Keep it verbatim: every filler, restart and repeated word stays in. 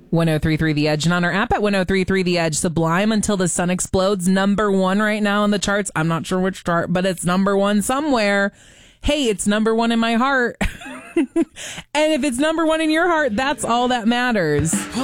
ten thirty-three The Edge, and on our app at ten thirty-three The Edge. Sublime Until the Sun Explodes, number one right now on the charts. I'm not sure which chart, but it's number one somewhere. Hey, it's number one in my heart. And if it's number one in your heart, that's all that matters.